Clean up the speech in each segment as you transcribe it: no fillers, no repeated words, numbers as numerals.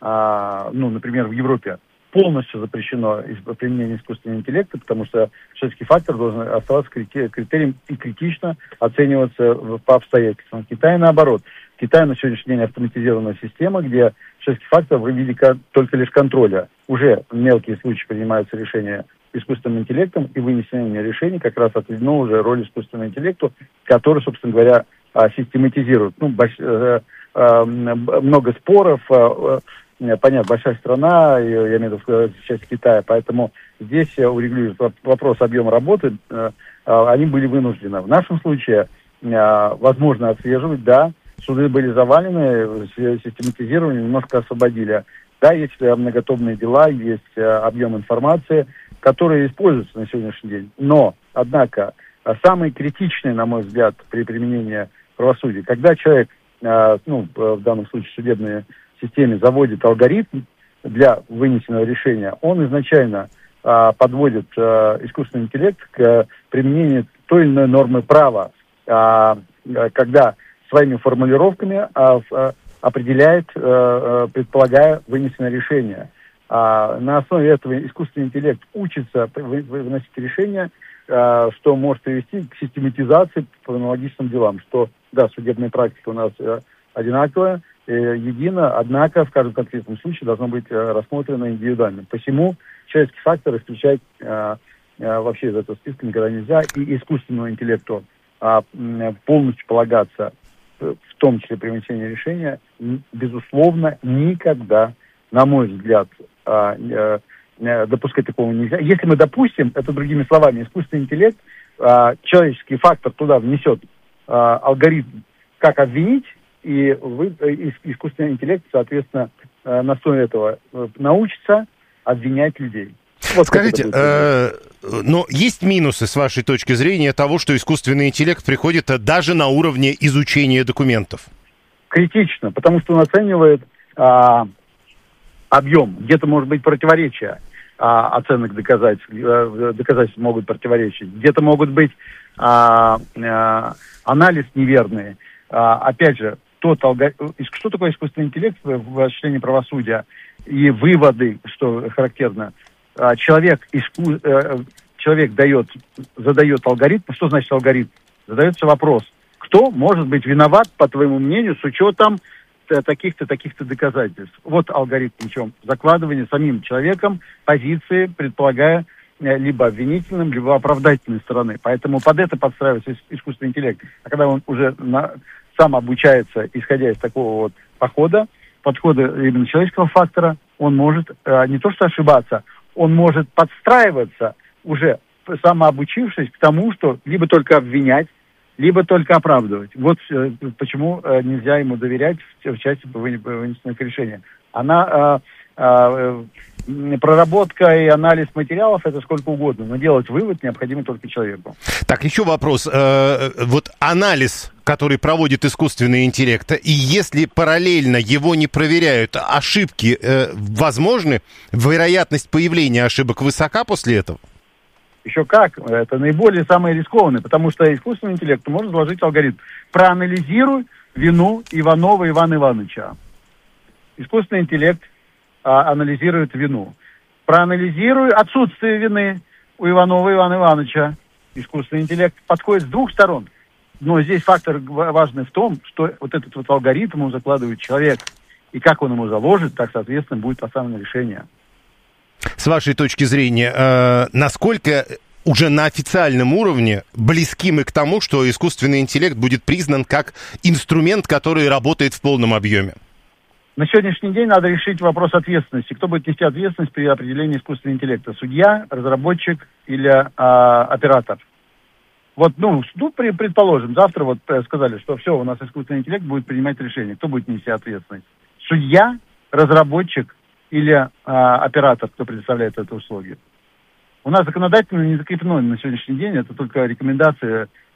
например, в Европе полностью запрещено применение искусственного интеллекта, потому что человеческий фактор должен оставаться критерием и критично оцениваться по обстоятельствам. В Китае наоборот. В Китае на сегодняшний день автоматизированная система, где человеческий фактор в виде только лишь контроля. Уже в мелкие случаи принимаются решения искусственным интеллектом, и вынесение решений как раз отведено уже роль искусственному интеллекту, который, собственно говоря, систематизирует. Много споров, понятно, большая страна, я имею в виду часть Китая, поэтому здесь урегулирует вопрос объема работы, они были вынуждены. В нашем случае возможно отслеживать, да, суды были завалены, систематизировали, немножко освободили. Да, есть многотомные дела, есть объем информации, который используется на сегодняшний день. Но, однако, самый критичный, на мой взгляд, при применении правосудия, когда человек, в данном случае судебные системе, заводит алгоритм для вынесенного решения, он изначально подводит искусственный интеллект к применению той или иной нормы права, когда своими формулировками определяет, предполагая вынесенное решение. На основе этого искусственный интеллект учится выносить решения, что может привести к систематизации по аналогичным делам, что, да, судебная практика у нас одинаковая, едино, однако в каждом конкретном случае должно быть рассмотрено индивидуально. Посему человеческий фактор исключать вообще из этого списка никогда нельзя, и искусственному интеллекту полностью полагаться, в том числе при вынесении решения, безусловно, никогда, на мой взгляд, допускать такого нельзя. Если мы допустим, это другими словами, искусственный интеллект, человеческий фактор туда внесет алгоритм, как обвинить, и искусственный интеллект, соответственно, на основе этого научится обвинять людей. Вот. Скажите, но есть минусы, с вашей точки зрения, того, что искусственный интеллект приходит даже на уровне изучения документов? Критично, потому что он оценивает объем, где-то может быть противоречия оценок доказательств, доказательства могут противоречить, где-то могут быть анализ неверный. Опять же, что такое искусственный интеллект в осуществлении правосудия и выводы, что характерно. Человек задает алгоритм. Что значит алгоритм? Задается вопрос, кто может быть виноват, по твоему мнению, с учетом таких-то доказательств. Вот алгоритм в чем? Закладывание самим человеком позиции, предполагая либо обвинительным, либо оправдательной стороны. Поэтому под это подстраивается искусственный интеллект. А когда он уже сам обучается, исходя из такого вот подхода именно человеческого фактора, он может не то что ошибаться, он может подстраиваться, уже самообучившись к тому, что либо только обвинять, либо только оправдывать. Вот почему нельзя ему доверять в части вынесенных решений. Проработка и анализ материалов — это сколько угодно, но делать вывод необходимо только человеку. Так, еще вопрос. Вот анализ, который проводит искусственный интеллект, и если параллельно его не проверяют, ошибки возможны? Вероятность появления ошибок высока после этого? Еще как. Это наиболее самое рискованное, потому что искусственному интеллекту можно заложить алгоритм. Проанализируй вину Иванова Ивана Ивановича. Искусственный интеллект анализирует вину. Проанализируй отсутствие вины у Иванова Ивана Ивановича. Искусственный интеллект подходит с двух сторон. Но здесь фактор важный в том, что вот этот вот алгоритм он закладывает человек. И как он ему заложит, так, соответственно, будет поставлено решение. С вашей точки зрения, насколько уже на официальном уровне близки мы к тому, что искусственный интеллект будет признан как инструмент, который работает в полном объеме? На сегодняшний день надо решить вопрос ответственности. Кто будет нести ответственность при определении искусственного интеллекта? Судья, разработчик или оператор? Вот, предположим, завтра вот сказали, что все, у нас искусственный интеллект будет принимать решение. Кто будет нести ответственность? Судья, разработчик или оператор, кто предоставляет это услуги? У нас законодательно не закреплено на сегодняшний день, это только рекомендации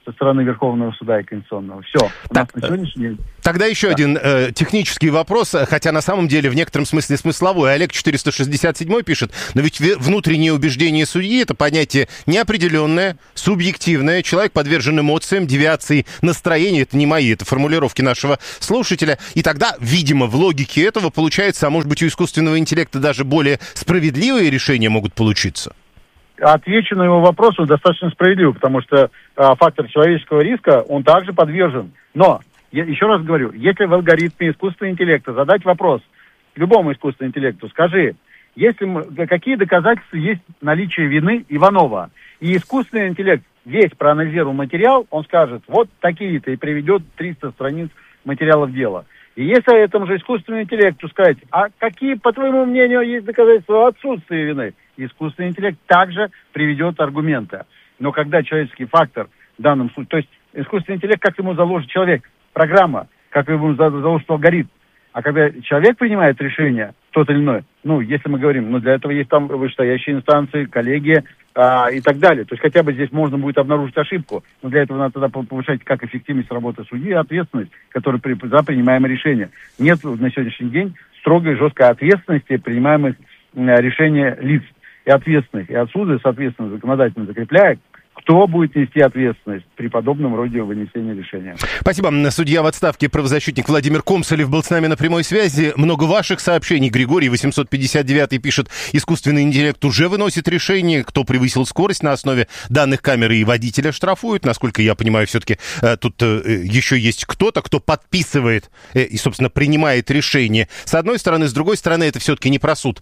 со стороны Верховного суда и Конституционного. Все. У нас на сегодняшний день... Тогда еще один технический вопрос, хотя на самом деле в некотором смысле смысловой. Олег 467 пишет, но ведь внутреннее убеждение судьи — это понятие неопределенное, субъективное. Человек подвержен эмоциям, девиации настроения. Это не мои, это формулировки нашего слушателя. И тогда, видимо, в логике этого получается, а может быть у искусственного интеллекта даже более справедливые решения могут получиться? Отвечу на его вопрос, он достаточно справедливо, потому что фактор человеческого риска, он также подвержен. Но, я еще раз говорю, если в алгоритме искусственного интеллекта задать вопрос любому искусственному интеллекту, скажи, какие доказательства есть наличия вины Иванова, и искусственный интеллект весь проанализировал материал, он скажет, вот такие-то, и приведет 300 страниц материалов дела. И если этому же искусственному интеллекту сказать, а какие, по твоему мнению, есть доказательства отсутствия вины, искусственный интеллект также приведет аргументы. Но когда человеческий фактор в данном случае, то есть искусственный интеллект, как ему заложит человек, программа, как ему заложит алгоритм, а когда человек принимает решение, тот или иной, если мы говорим, для этого есть там вышестоящие инстанции, коллегия и так далее. То есть хотя бы здесь можно будет обнаружить ошибку, но для этого надо тогда повышать как эффективность работы судьи и ответственность, которая за принимаемое решение. Нет на сегодняшний день строгой и жесткой ответственности принимаемых решений лиц и ответственных. И отсюда, соответственно, законодательно закрепляет, кто будет нести ответственность при подобном роде вынесения решения. Спасибо. Судья в отставке, правозащитник Владимир Комсолев был с нами на прямой связи. Много ваших сообщений. Григорий 859 пишет, искусственный интеллект уже выносит решение, кто превысил скорость на основе данных камеры, и водителя штрафуют. Насколько я понимаю, все-таки тут еще есть кто-то, кто подписывает и, собственно, принимает решение. С одной стороны, с другой стороны, это все-таки не про суд.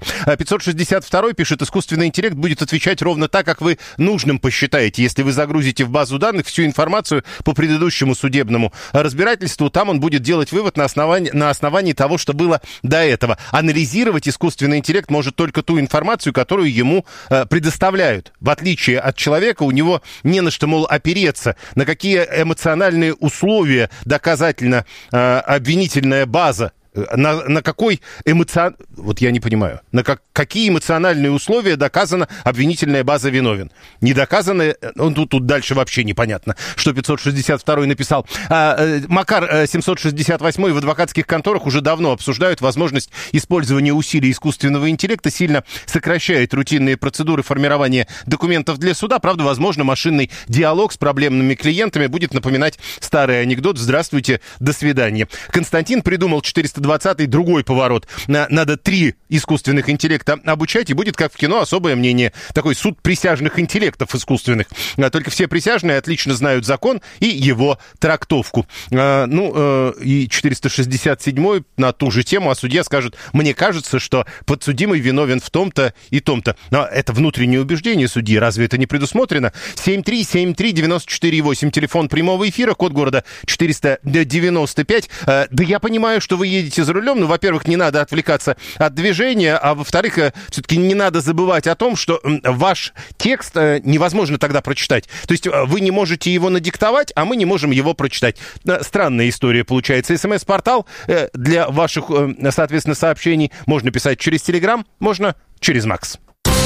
562 пишет, искусственный интеллект будет отвечать ровно так, как вы нужным посчитаете. Если вы загрузите в базу данных всю информацию по предыдущему судебному разбирательству, там он будет делать вывод на основании того, что было до этого. Анализировать искусственный интеллект может только ту информацию, которую ему предоставляют. В отличие от человека, у него не на что, мол, опереться. На какие эмоциональные условия доказательно обвинительная база, на какой вот я не понимаю, какие эмоциональные условия доказана обвинительная база виновен. Не доказано, тут дальше вообще непонятно, что 562 написал. Макар 768 в адвокатских конторах уже давно обсуждают возможность использования усилий искусственного интеллекта, сильно сокращает рутинные процедуры формирования документов для суда. Правда, возможно, машинный диалог с проблемными клиентами будет напоминать старый анекдот «Здравствуйте, до свидания». Константин придумал 420-й другой поворот. Надо 3 искусственных интеллекта обучать, и будет, как в кино, особое мнение. Такой суд присяжных интеллектов искусственных. Только все присяжные отлично знают закон и его трактовку. И 467-й на ту же тему, а судья скажет, мне кажется, что подсудимый виновен в том-то и том-то. Но это внутреннее убеждение судьи. Разве это не предусмотрено? 7373948, телефон прямого эфира, код города 495. Да я понимаю, что вы едете за рулем, но, во-первых, не надо отвлекаться от движения, а во-вторых, все-таки не надо забывать о том, что ваш текст невозможно тогда прочитать. То есть вы не можете его надиктовать, а мы не можем его прочитать. Странная история получается. СМС-портал для ваших, соответственно, сообщений можно писать через Телеграм, можно через Макс.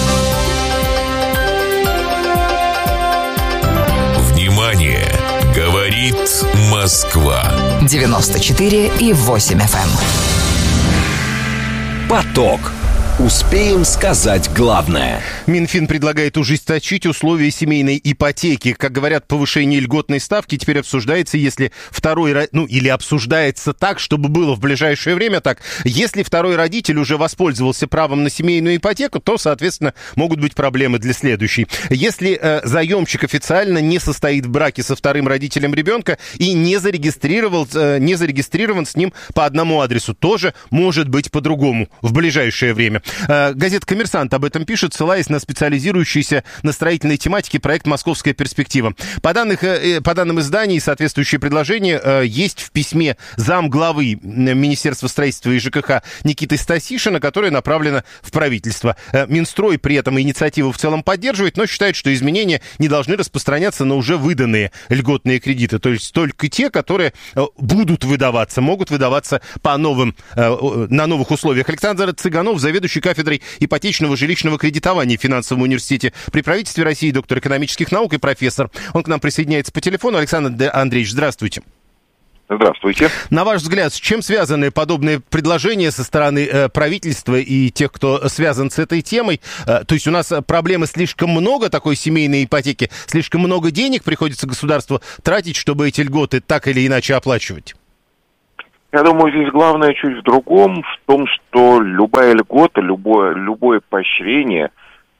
Внимание! Говорит Москва. 94,8 FM. Поток. Успеем сказать главное. Минфин предлагает ужесточить условия семейной ипотеки. Как говорят, повышение льготной ставки теперь обсуждается, если или обсуждается так, чтобы было в ближайшее время так. Если второй родитель уже воспользовался правом на семейную ипотеку, то, соответственно, могут быть проблемы для следующей. Если заемщик официально не состоит в браке со вторым родителем ребенка и не зарегистрирован с ним по одному адресу, тоже может быть по-другому в ближайшее время. Газета «Коммерсант» об этом пишет, ссылаясь на специализирующийся на строительной тематике проект «Московская перспектива». По данным изданий, соответствующие предложения есть в письме замглавы Министерства строительства и ЖКХ Никиты Стасишина, которое направлено в правительство. Минстрой при этом инициативу в целом поддерживает, но считает, что изменения не должны распространяться на уже выданные льготные кредиты. То есть только те, которые могут выдаваться на новых условиях. Александр Цыганов, заведующий заведующий кафедрой ипотечного жилищного кредитования в финансовом университете при правительстве России, доктор экономических наук и профессор. Он к нам присоединяется по телефону. Александр Андреевич, здравствуйте. Здравствуйте. На ваш взгляд, с чем связаны подобные предложения со стороны правительства и тех, кто связан с этой темой? То есть у нас проблемы слишком много такой семейной ипотеки, слишком много денег приходится государству тратить, чтобы эти льготы так или иначе оплачивать? Я думаю, здесь главное чуть в другом, в том, что любая льгота, любое поощрение,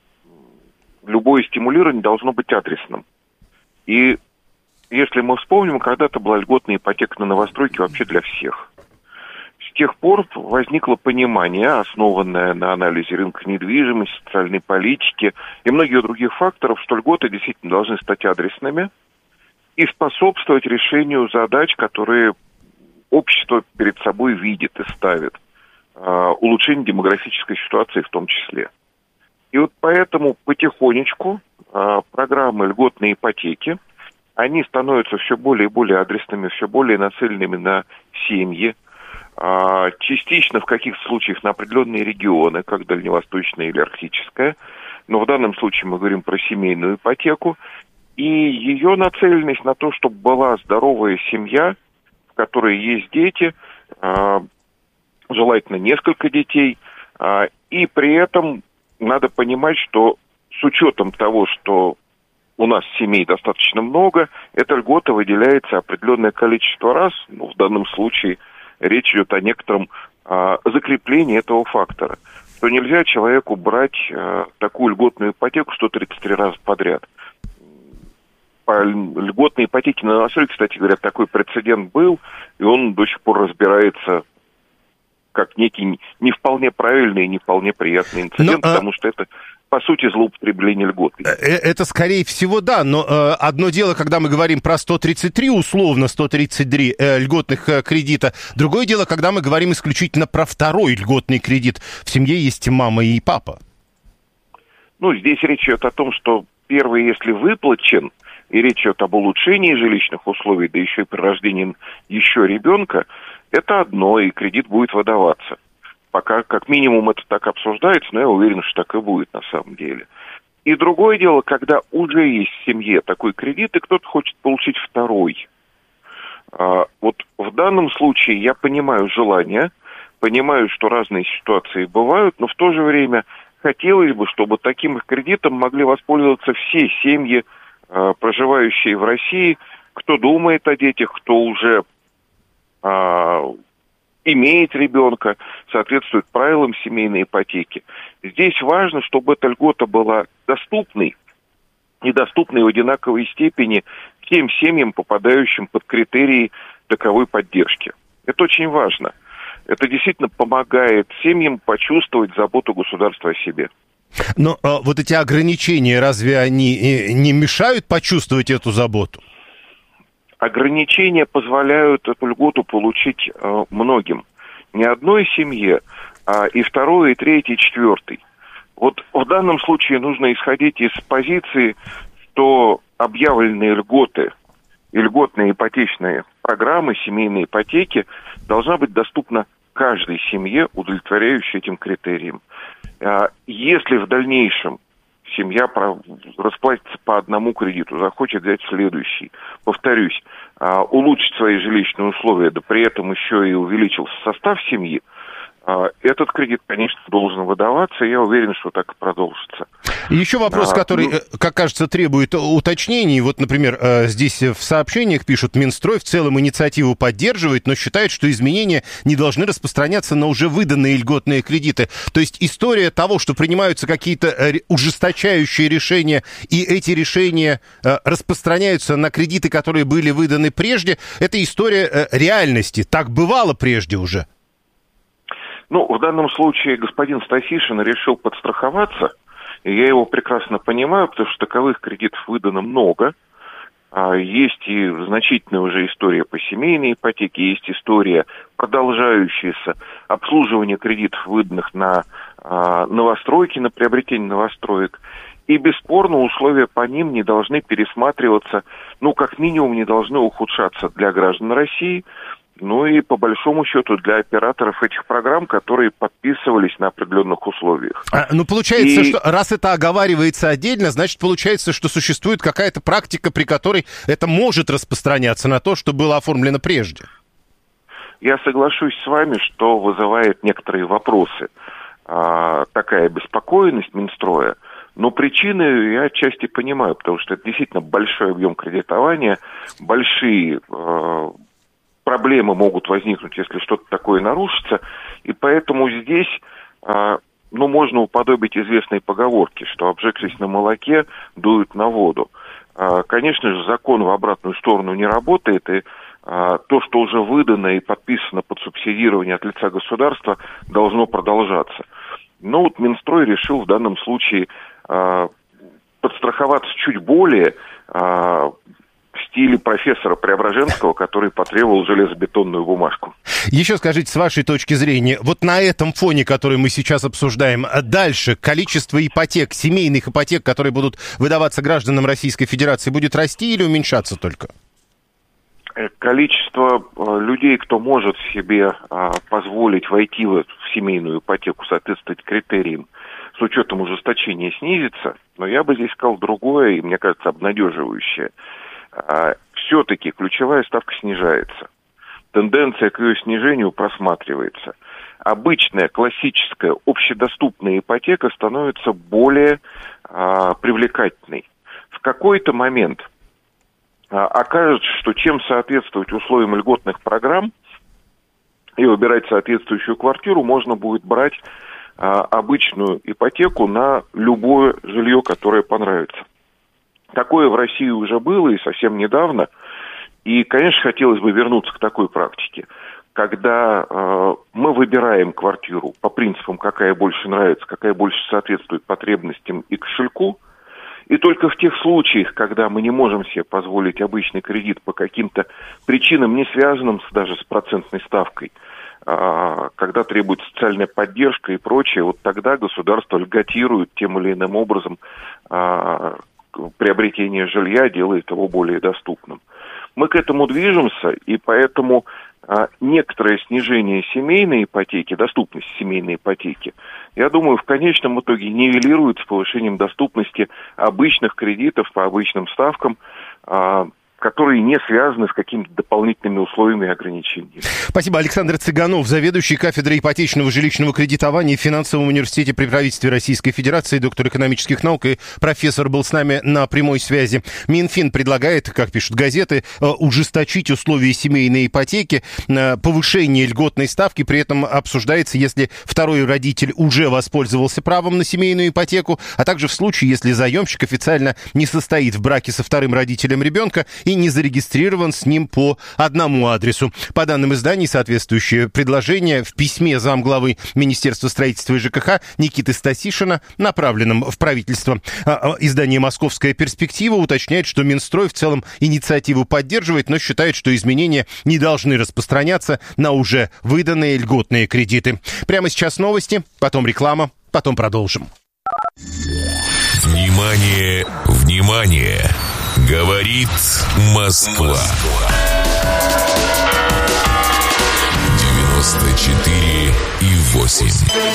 любое стимулирование должно быть адресным. И если мы вспомним, когда-то была льготная ипотека на новостройки вообще для всех. С тех пор возникло понимание, основанное на анализе рынка недвижимости, социальной политики и многих других факторов, что льготы действительно должны стать адресными и способствовать решению задач, которые общество перед собой видит и ставит. Улучшение демографической ситуации в том числе. И вот поэтому потихонечку программы льготной ипотеки, они становятся все более и более адресными, все более нацеленными на семьи, частично в каких-то случаях на определенные регионы, как дальневосточная или арктическая, но в данном случае мы говорим про семейную ипотеку, и ее нацеленность на то, чтобы была здоровая семья, в которой есть дети, желательно несколько детей, и при этом надо понимать, что с учетом того, что у нас семей достаточно много, эта льгота выделяется определенное количество раз. В данном случае речь идет о некотором закреплении этого фактора. Что нельзя человеку брать такую льготную ипотеку 133 раза подряд. По льготной ипотеке на новостройке, кстати говоря, такой прецедент был, и он до сих пор разбирается как некий не вполне правильный и не вполне приятный инцидент, потому что это, по сути, злоупотребление льготы. Это, скорее всего, да, но одно дело, когда мы говорим про 133, условно 133 льготных кредита, другое дело, когда мы говорим исключительно про второй льготный кредит. В семье есть мама и папа. Здесь речь идет о том, что первый, если выплачен, и речь идет об улучшении жилищных условий, да еще и при рождении еще ребенка, это одно, и кредит будет выдаваться. Пока, как минимум, это так обсуждается, но я уверен, что так и будет на самом деле. И другое дело, когда уже есть в семье такой кредит, и кто-то хочет получить второй. Вот в данном случае я понимаю желание, понимаю, что разные ситуации бывают, но в то же время хотелось бы, чтобы таким кредитом могли воспользоваться все семьи, проживающие в России, кто думает о детях, кто уже имеет ребенка, соответствует правилам семейной ипотеки. Здесь важно, чтобы эта льгота была доступной и доступной в одинаковой степени всем семьям, попадающим под критерии таковой поддержки. Это очень важно. Это действительно помогает семьям почувствовать заботу государства о себе. Но вот эти ограничения, разве они не мешают почувствовать эту заботу? Ограничения позволяют эту льготу получить многим. Не одной семье, а и второй, и третий, и четвертый. Вот в данном случае нужно исходить из позиции, что объявленные льготы и льготные ипотечные программы семейной ипотеки должна быть доступна каждой семье, удовлетворяющей этим критериям. Если в дальнейшем семья расплатится по одному кредиту, захочет взять следующий, повторюсь, улучшить свои жилищные условия, да при этом еще и увеличился состав семьи, этот кредит, конечно, должен выдаваться, и я уверен, что так и продолжится. Еще вопрос, который, как кажется, требует уточнений. Вот, например, здесь в сообщениях пишут: Минстрой в целом инициативу поддерживает, но считает, что изменения не должны распространяться на уже выданные льготные кредиты. То есть история того, что принимаются какие-то ужесточающие решения, и эти решения распространяются на кредиты, которые были выданы прежде, это история реальности. Так бывало прежде уже. В данном случае господин Стасишин решил подстраховаться, и я его прекрасно понимаю, потому что таковых кредитов выдано много. Есть и значительная уже история по семейной ипотеке, есть история, продолжающаяся, обслуживание кредитов, выданных на новостройки, на приобретение новостроек. И бесспорно условия по ним не должны пересматриваться, как минимум не должны ухудшаться для граждан России, и по большому счету для операторов этих программ, которые подписывались на определенных условиях. Ну, получается, что раз это оговаривается отдельно, значит, получается, что существует какая-то практика, при которой это может распространяться на то, что было оформлено прежде. Я соглашусь с вами, что вызывает некоторые вопросы такая обеспокоенность Минстроя. Но причины я отчасти понимаю, потому что это действительно большой объем кредитования, большие проблемы могут возникнуть, если что-то такое нарушится, и поэтому здесь, можно уподобить известной поговорке, что обжегшись на молоке, дуют на воду. Конечно же, закон в обратную сторону не работает, и то, что уже выдано и подписано под субсидирование от лица государства, должно продолжаться. Но вот Минстрой решил в данном случае подстраховаться чуть более в стиле профессора Преображенского, который потребовал железобетонную бумажку. Еще скажите, с вашей точки зрения, вот на этом фоне, который мы сейчас обсуждаем, дальше количество ипотек, семейных ипотек, которые будут выдаваться гражданам Российской Федерации, будет расти или уменьшаться только? Количество людей, кто может себе позволить войти в семейную ипотеку, соответствовать критериям, с учетом ужесточения, снизится, но я бы здесь сказал другое, и, мне кажется, обнадеживающее. Все-таки ключевая ставка снижается. Тенденция к ее снижению просматривается. Обычная, классическая, общедоступная ипотека становится более привлекательной. В какой-то момент окажется, что чем соответствовать условиям льготных программ и выбирать соответствующую квартиру, можно будет брать обычную ипотеку на любое жилье, которое понравится. Такое в России уже было и совсем недавно. И, конечно, хотелось бы вернуться к такой практике, когда мы выбираем квартиру по принципам, какая больше нравится, какая больше соответствует потребностям и кошельку. И только в тех случаях, когда мы не можем себе позволить обычный кредит по каким-то причинам, не связанным даже с процентной ставкой, когда требуется социальная поддержка и прочее, вот тогда государство льготирует тем или иным образом приобретение жилья, делает его более доступным. Мы к этому движемся, и поэтому некоторое снижение семейной ипотеки, доступности семейной ипотеки, я думаю, в конечном итоге нивелирует с повышением доступности обычных кредитов по обычным ставкам, которые не связаны с какими-то дополнительными условиями и ограничениями. Спасибо. Александр Цыганов, заведующий кафедрой ипотечного жилищного кредитования в финансовом университете при правительстве Российской Федерации, доктор экономических наук и профессор, был с нами на прямой связи. Минфин предлагает, как пишут газеты, ужесточить условия семейной ипотеки, повышение льготной ставки, при этом обсуждается, если второй родитель уже воспользовался правом на семейную ипотеку, а также в случае, если заемщик официально не состоит в браке со вторым родителем ребенка и не зарегистрирован с ним по одному адресу. По данным изданий, соответствующее предложение в письме замглавы Министерства строительства и ЖКХ Никиты Стасишина, направленном в правительство. Издание «Московская перспектива» уточняет, что Минстрой в целом инициативу поддерживает, но считает, что изменения не должны распространяться на уже выданные льготные кредиты. Прямо сейчас новости, потом реклама, потом продолжим. Внимание, внимание! Говорит Москва. 94,8.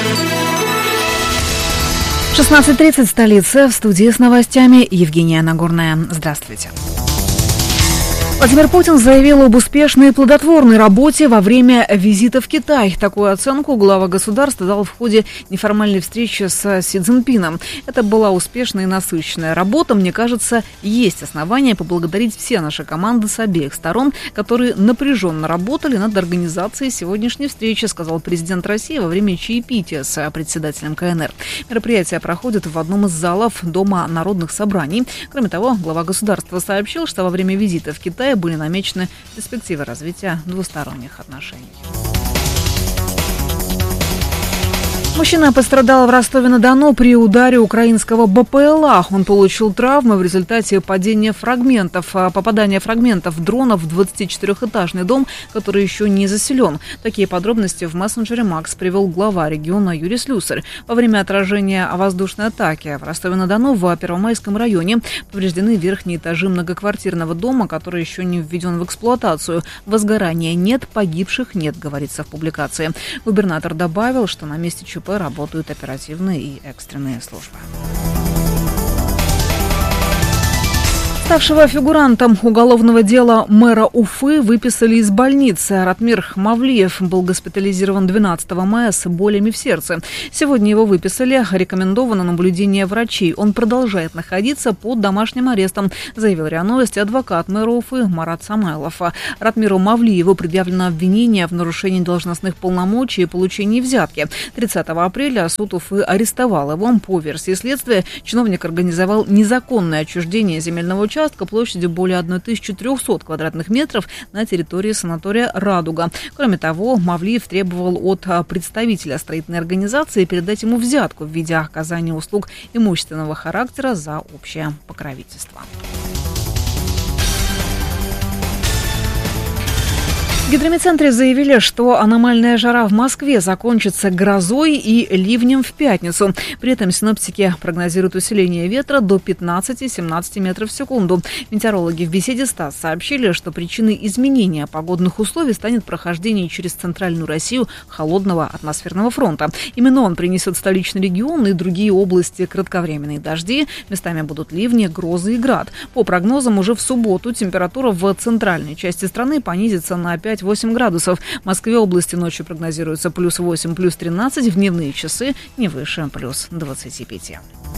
16:30, столица. В студии с новостями Евгения Нагорная. Здравствуйте. Владимир Путин заявил об успешной и плодотворной работе во время визита в Китай. Такую оценку глава государства дал в ходе неформальной встречи с Си Цзиньпином. Это была успешная и насыщенная работа. Мне кажется, есть основания поблагодарить все наши команды с обеих сторон, которые напряженно работали над организацией сегодняшней встречи, сказал президент России во время чаепития с председателем КНР. Мероприятие проходит в одном из залов Дома народных собраний. Кроме того, глава государства сообщил, что во время визита в Китай были намечены перспективы развития двусторонних отношений. Мужчина пострадал в Ростове-на-Дону при ударе украинского БПЛА. Он получил травмы в результате попадания фрагментов дрона в 24-этажный дом, который еще не заселен. Такие подробности в мессенджере МАКС привел глава региона Юрий Слюсарь. Во время отражения воздушной атаки в Ростове-на-Дону в Первомайском районе повреждены верхние этажи многоквартирного дома, который еще не введен в эксплуатацию. Возгорания нет, погибших нет, говорится в публикации. Губернатор добавил, что на месте ЧП ДТП работают оперативные и экстренные службы. Ставшего фигурантом уголовного дела мэра Уфы выписали из больницы. Ратмир Мавлиев был госпитализирован 12 мая с болями в сердце. Сегодня его выписали. Рекомендовано наблюдение врачей. Он продолжает находиться под домашним арестом, заявил РИА Новости адвокат мэра Уфы Марат Самайлов. Ратмиру Мавлиеву предъявлено обвинение в нарушении должностных полномочий и получении взятки. 30 апреля суд Уфы арестовал его. По версии следствия, чиновник организовал незаконное отчуждение земельного участка площадью более 1300 квадратных метров на территории санатория «Радуга». Кроме того, Мавлиев требовал от представителя строительной организации передать ему взятку в виде оказания услуг имущественного характера за общее покровительство. В гидрометцентре заявили, что аномальная жара в Москве закончится грозой и ливнем в пятницу. При этом синоптики прогнозируют усиление ветра до 15-17 метров в секунду. Метеорологи в беседе с ТАСС сообщили, что причиной изменения погодных условий станет прохождение через центральную Россию холодного атмосферного фронта. Именно он принесет в столичный регион и другие области кратковременные дожди. Местами будут ливни, грозы и град. По прогнозам, уже в субботу температура в центральной части страны понизится на 5-8 градусов. В Москве области ночью прогнозируется плюс 8, плюс 13, в дневные часы не выше плюс 25.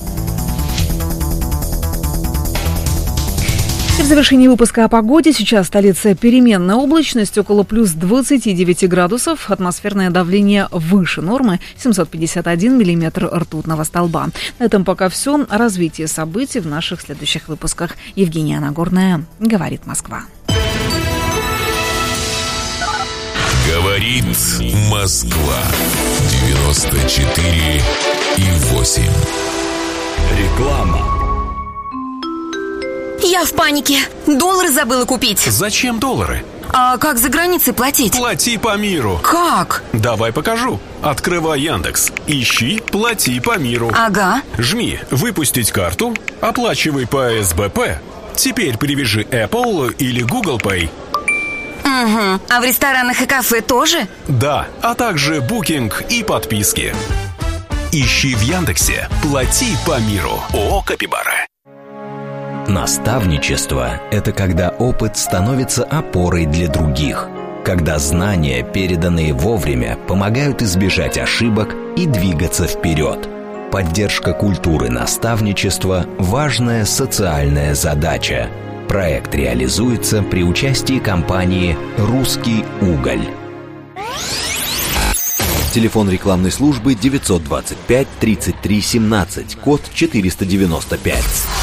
И в завершении выпуска о погоде. Сейчас в столице переменная облачность, около плюс 29 градусов. Атмосферное давление выше нормы, 751 миллиметр ртутного столба. На этом пока все. О развитии событий в наших следующих выпусках. Евгения Нагорная, «Говорит Москва». Говорит Москва. 94,8. Реклама. Я в панике. Доллары забыла купить. Зачем доллары? А как за границей платить? Плати по миру. Как? Давай покажу. Открывай Яндекс. Ищи «Плати по миру». Ага. Жми «Выпустить карту». Оплачивай по СБП. Теперь привяжи Apple или Google Pay. Угу. А в ресторанах и кафе тоже? Да, а также букинг и подписки. Ищи в Яндексе «Плати по миру». ООО «Капибара». Наставничество – это когда опыт становится опорой для других, когда знания, переданные вовремя, помогают избежать ошибок и двигаться вперед. Поддержка культуры наставничества – важная социальная задача. Проект реализуется при участии компании «Русский уголь». Телефон рекламной службы 925 33 17, код 495.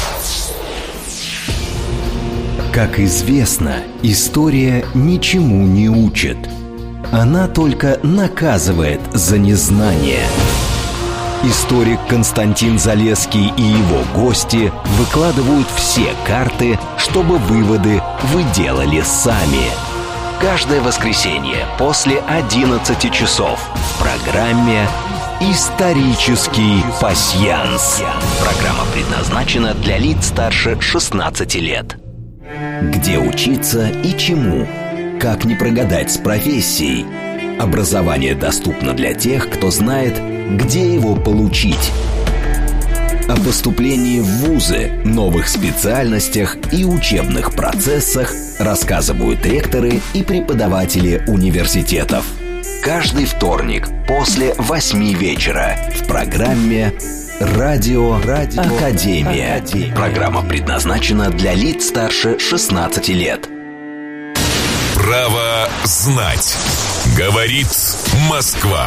Как известно, история ничему не учит. Она только наказывает за незнание. Историк Константин Залесский и его гости выкладывают все карты, чтобы выводы вы делали сами. Каждое воскресенье после 11 часов в программе «Исторический пасьянс». Программа предназначена для лиц старше 16 лет. Где учиться и чему? Как не прогадать с профессией? Образование доступно для тех, кто знает, где его получить. О поступлении в вузы, новых специальностях и учебных процессах рассказывают ректоры и преподаватели университетов. Каждый вторник после 8 вечера в программе «Радио Академия». Программа предназначена для лиц старше 16 лет. Право знать. Говорит Москва.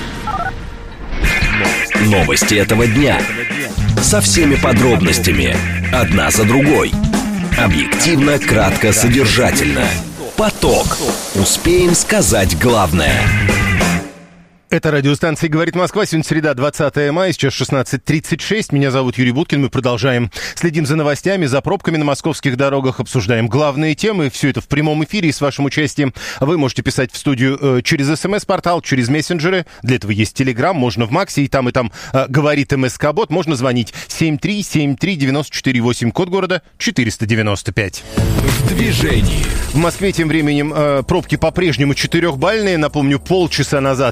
Новости этого дня. Со всеми подробностями. Одна за другой. Объективно, кратко, содержательно. Поток. Успеем сказать главное. Это радиостанция «Говорит Москва». Сегодня среда, 20 мая, сейчас 16:36. Меня зовут Юрий Буткин. Мы продолжаем. Следим за новостями, за пробками на московских дорогах, обсуждаем главные темы. Все это в прямом эфире и с вашим участием. Вы можете писать в студию через СМС-портал, через мессенджеры. Для этого есть Телеграм, можно в Максе, и там говорит МСК-бот. Можно звонить 7373948, код города 495. В движении. В Москве тем временем пробки по-прежнему 4-бальные. Напомню, полчаса назад они были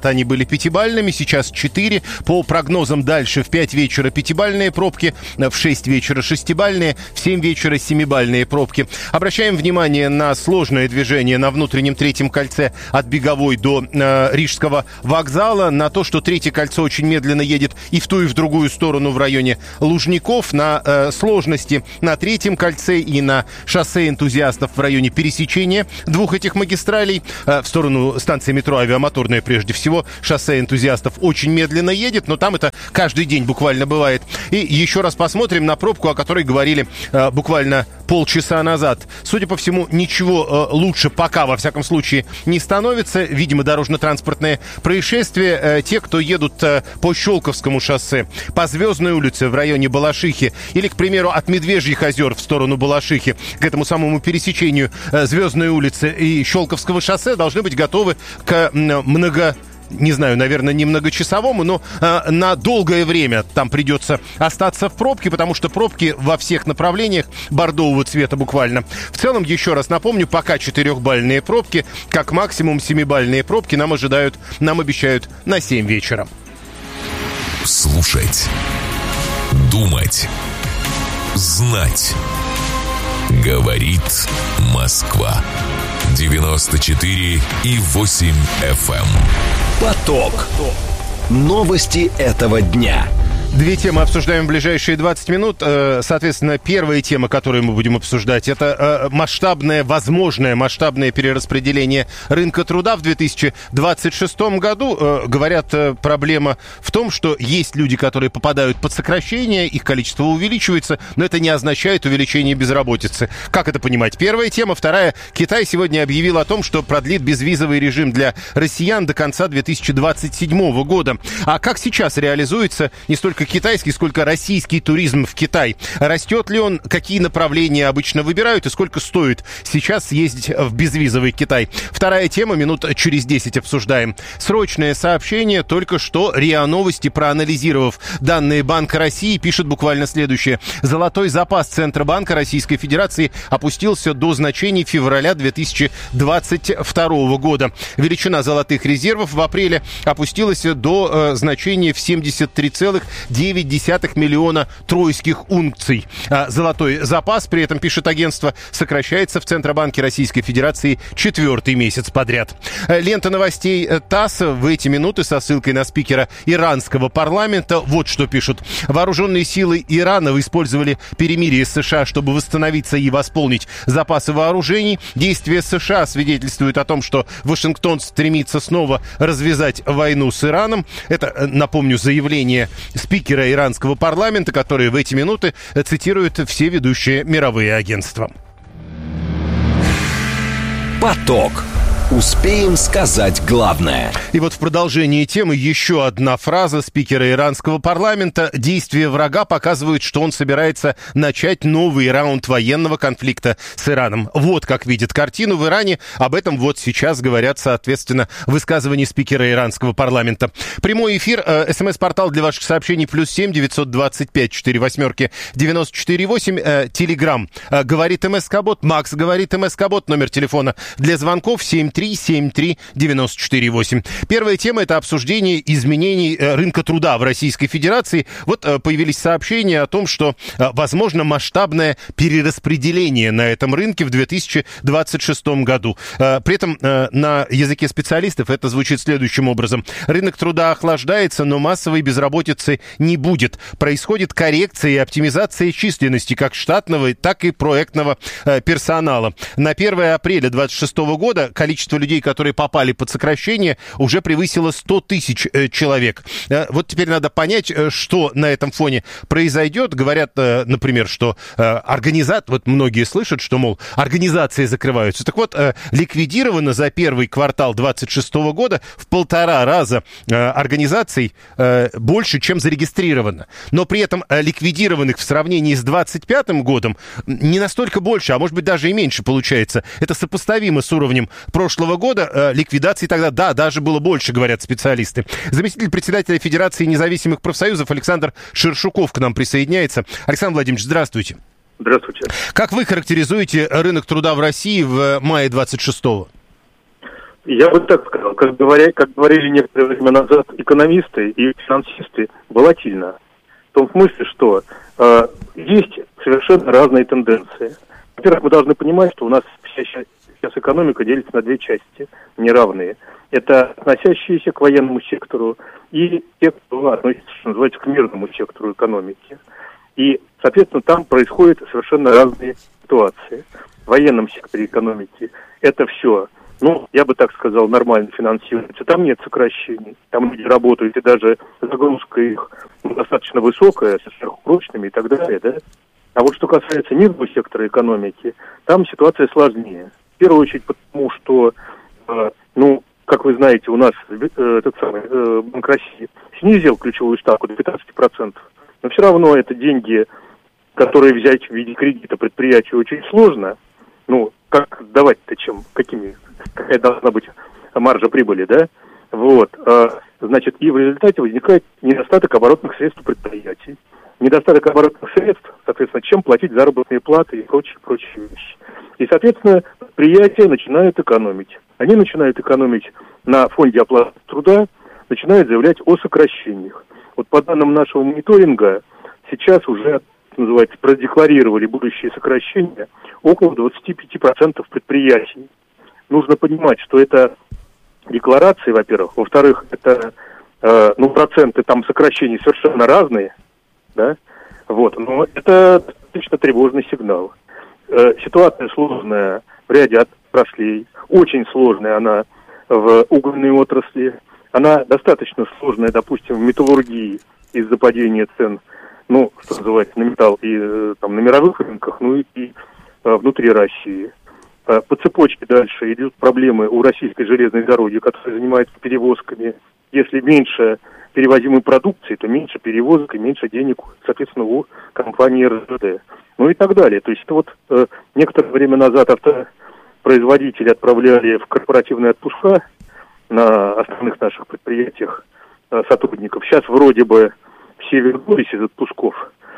пятибалльными, сейчас 4. По прогнозам дальше в 5 вечера пятибалльные пробки, в 6 вечера шестибалльные, в 7 вечера семибалльные пробки. Обращаем внимание на сложное движение на внутреннем третьем кольце от Беговой до Рижского вокзала, на то, что третье кольцо очень медленно едет и в ту, и в другую сторону в районе Лужников, на сложности на третьем кольце и на шоссе энтузиастов в районе пересечения двух этих магистралей. В сторону станции метро Авиамоторная прежде всего шоссе энтузиастов очень медленно едет, но там это каждый день буквально бывает. И еще раз посмотрим на пробку, о которой говорили буквально полчаса назад. Судя по всему, ничего лучше пока, во всяком случае, не становится. Видимо, дорожно-транспортные происшествия. Те, кто едут по Щелковскому шоссе, по Звездной улице в районе Балашихи, или, к примеру, от Медвежьих озер в сторону Балашихи, к этому самому пересечению Звездной улицы и Щелковского шоссе, должны быть готовы к не знаю, наверное, не многочасовому, но на долгое время там придется остаться в пробке, потому что пробки во всех направлениях бордового цвета буквально. В целом, еще раз напомню, пока 4-бальные пробки, как максимум 7-бальные пробки нам обещают на 7 вечера. Слушать, думать, знать. Говорит Москва. 94,8 FM. Поток. Новости этого дня. Две темы обсуждаем в ближайшие 20 минут. Соответственно, первая тема, которую мы будем обсуждать, это возможное масштабное перераспределение рынка труда в 2026 году. Говорят, проблема в том, что есть люди, которые попадают под сокращение, их количество увеличивается, но это не означает увеличение безработицы. Как это понимать? Первая тема. Вторая. Китай сегодня объявил о том, что продлит безвизовый режим для россиян до конца 2027 года. А как сейчас реализуется не столько китайский, сколько российский туризм в Китай? Растет ли он? Какие направления обычно выбирают? И сколько стоит сейчас съездить в безвизовый Китай? Вторая тема, минут через 10 обсуждаем. Срочное сообщение. Только что РИА Новости, проанализировав данные Банка России, пишет буквально следующее. Золотой запас Центробанка Российской Федерации опустился до значений февраля 2022 года. Величина золотых резервов в апреле опустилась до значения в 73,9 миллиона тройских унций. Золотой запас, при этом, пишет агентство, сокращается в Центробанке Российской Федерации 4-й месяц подряд. Лента новостей ТАСС в эти минуты со ссылкой на спикера иранского парламента. Вот что пишут. Вооруженные силы Ирана использовали перемирие с США, чтобы восстановиться и восполнить запасы вооружений. Действия США свидетельствуют о том, что Вашингтон стремится снова развязать войну с Ираном. Это, напомню, заявление спикера иранского парламента, который в эти минуты цитирует все ведущие мировые агентства. Поток. Успеем сказать главное. И вот в продолжении темы еще одна фраза спикера иранского парламента. Действия врага показывают, что он собирается начать новый раунд военного конфликта с Ираном. Вот как видит картину в Иране. Об этом вот сейчас говорят, соответственно, высказывания спикера иранского парламента. Прямой эфир. СМС-портал для ваших сообщений +7 925 48 94,8. Телеграм. Говорит МСК-бот. Макс говорит МСК-бот. Номер телефона для звонков 7373948. Первая тема – это обсуждение изменений рынка труда в Российской Федерации. Вот появились сообщения о том, что возможно масштабное перераспределение на этом рынке в 2026 году. При этом на языке специалистов это звучит следующим образом. Рынок труда охлаждается, но массовой безработицы не будет. Происходит коррекция и оптимизация численности как штатного, так и проектного персонала. На 1 апреля 2026 года количество людей, которые попали под сокращение, уже превысило 100 тысяч человек. Вот теперь надо понять, что на этом фоне произойдет. Говорят, например, что вот многие слышат, что, мол, организации закрываются. Так вот, ликвидировано за первый квартал 2026 года в 1,5 раза организаций больше, чем зарегистрировано. Но при этом ликвидированных в сравнении с 2025 годом не настолько больше, а может быть даже и меньше получается. Это сопоставимо с уровнем прошлого года. Ликвидаций тогда, да, даже было больше, говорят специалисты. Заместитель председателя Федерации независимых профсоюзов Александр Шершуков к нам присоединяется. Александр Владимирович, здравствуйте. Здравствуйте. Как вы характеризуете рынок труда в России в мае 26-го? Я бы так сказал, как говорили некоторое время назад экономисты и финансисты, волатильно. В том смысле, что есть совершенно разные тенденции. Во-первых, мы должны понимать, что у нас сейчас экономика делится на две части, неравные. Это относящиеся к военному сектору и те, кто относится, что называется, к мирному сектору экономики. И, соответственно, там происходят совершенно разные ситуации. В военном секторе экономики это все, я бы так сказал, нормально финансируется. Там нет сокращений, там люди работают, и даже загрузка их достаточно высокая, со сверхпрочными и так далее, да. А вот что касается мирного сектора экономики, там ситуация сложнее. В первую очередь потому, что, как вы знаете, у нас Банк России снизил ключевую ставку до 15%. Но все равно это деньги, которые взять в виде кредита предприятию очень сложно. Как давать-то какая должна быть маржа прибыли, да? Вот. И в результате возникает недостаток оборотных средств у предприятий. Недостаток оборотных средств, соответственно, чем платить заработные платы и прочие вещи. И, соответственно, предприятия начинают экономить. Они начинают экономить на фонде оплаты труда, начинают заявлять о сокращениях. Вот по данным нашего мониторинга, сейчас уже, называется, продекларировали будущие сокращения около 25% предприятий. Нужно понимать, что это декларации, во-первых. Во-вторых, это проценты там сокращений совершенно разные. Да? Вот. Но это достаточно тревожный сигнал. Ситуация сложная в ряде отраслей. Очень сложная она в угольной отрасли. Она достаточно сложная, допустим, в металлургии из-за падения цен, что называется, на металл и на мировых рынках, и внутри России. По цепочке дальше идут проблемы у российской железной дороги, которая занимается перевозками. Если меньше перевозимой продукции, то меньше перевозок и меньше денег, соответственно, у компании РЖД. И так далее. То есть это некоторое время назад автопроизводители отправляли в корпоративные отпуска на основных наших предприятиях сотрудников. Сейчас вроде бы все вернулись из отпусков,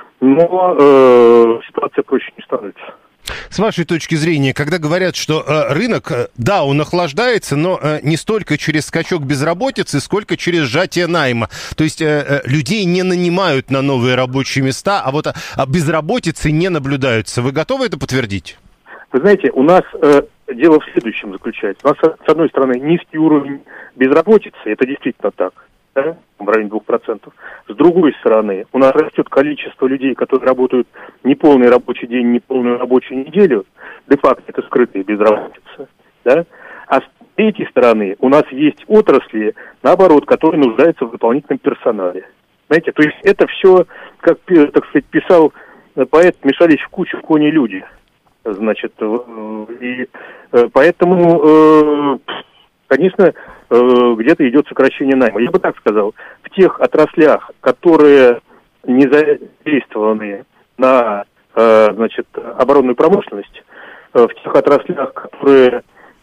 но ситуация проще не становится. С вашей точки зрения, когда говорят, что рынок, да, он охлаждается, но не столько через скачок безработицы, сколько через сжатие найма. То есть людей не нанимают на новые рабочие места, а вот безработицы не наблюдается. Вы готовы это подтвердить? Вы знаете, у нас дело в следующем заключается. У нас, с одной стороны, низкий уровень безработицы, это действительно так, да, в районе 2%. С другой стороны, у нас растет количество людей, которые работают не полный рабочий день, не полную рабочую неделю. Де-факто это скрытая безработица. Да? А с третьей стороны, у нас есть отрасли, наоборот, которые нуждаются в дополнительном персонале. Знаете, то есть это все, как, так сказать, писал поэт, смешались в кучу кони люди. Значит, и поэтому, конечно, где-то идет сокращение найма. Я бы так сказал, в тех отраслях, которые не задействованы на, оборонную промышленность, в тех отраслях, которые,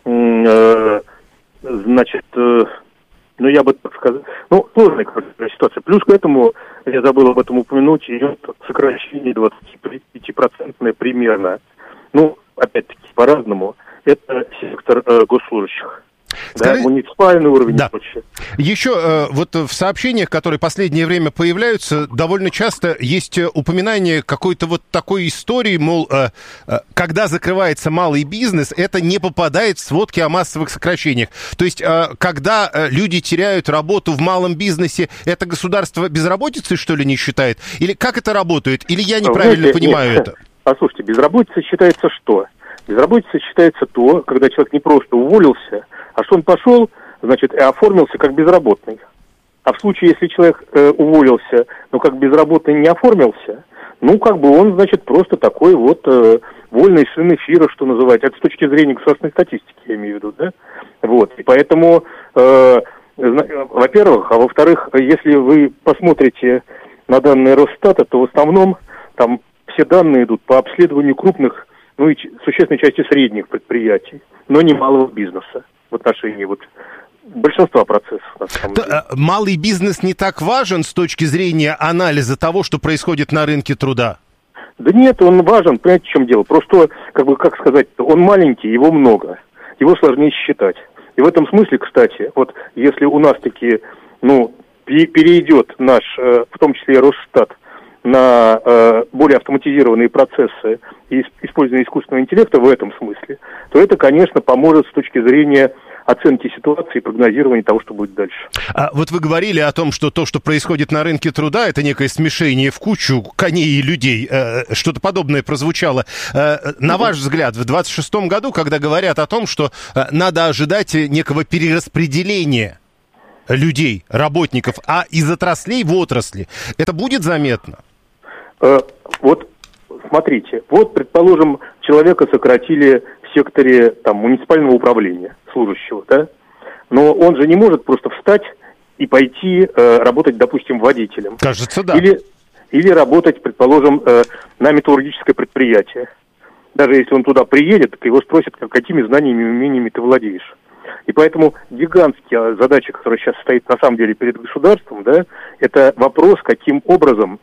я бы так сказал, сложная ситуация. Плюс к этому, я забыл об этом упомянуть, идет сокращение 25% примерно. Опять-таки, по-разному. Это сектор госслужащих. Муниципальный уровень и прочее. Еще вот в сообщениях, которые в последнее время появляются, довольно часто есть упоминание какой-то вот такой истории, мол, когда закрывается малый бизнес, это не попадает в сводки о массовых сокращениях. То есть, когда люди теряют работу в малом бизнесе, это государство безработицей, что ли, не считает? Или как это работает? Или я неправильно понимаю это? Послушайте, безработица считается что? Безработица считается то, когда человек не просто уволился, а что он пошел, и оформился как безработный. А в случае, если человек уволился, но как безработный не оформился, он, просто такой вот вольный сын эфира, что называется. Это с точки зрения государственной статистики, я имею в виду, да? Вот. И поэтому, во-первых, а во-вторых, если вы посмотрите на данные Росстата, то в основном там все данные идут по обследованию крупных, и существенной части средних предприятий, но не малого бизнеса в отношении большинства процессов. На самом деле. Малый бизнес не так важен с точки зрения анализа того, что происходит на рынке труда? Да нет, он важен, понимаете, в чем дело? Просто, он маленький, его много, его сложнее считать. И в этом смысле, кстати, вот если у нас таки, перейдет наш, в том числе и Росстат, на более автоматизированные процессы и использование искусственного интеллекта в этом смысле, то это, конечно, поможет с точки зрения оценки ситуации и прогнозирования того, что будет дальше. А вот вы говорили о том, что то, что происходит на рынке труда, это некое смешение в кучу коней и людей. Что-то подобное прозвучало. На ваш взгляд, в 2026 году, когда говорят о том, что надо ожидать некого перераспределения людей, работников, из отраслей в отрасли, это будет заметно? Вот смотрите, предположим, человека сократили в секторе муниципального управления, служащего, да? Но он же не может просто встать и пойти работать, допустим, водителем. Кажется, да. Или работать, предположим, на металлургическое предприятие. Даже если он туда приедет, так его спросят, какими знаниями и умениями ты владеешь. И поэтому гигантская задача, которая сейчас стоит на самом деле перед государством, да, это вопрос, каким образом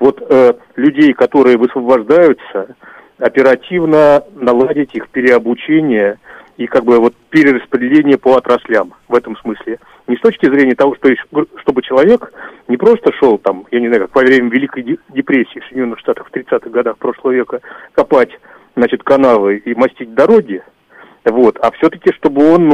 людей, которые высвобождаются, оперативно наладить их переобучение и перераспределение по отраслям в этом смысле. Не с точки зрения того, чтобы человек не просто шел как во время Великой депрессии в Соединенных Штатах в 30-х годах прошлого века копать, канавы и мастить дороги, а все-таки, чтобы он,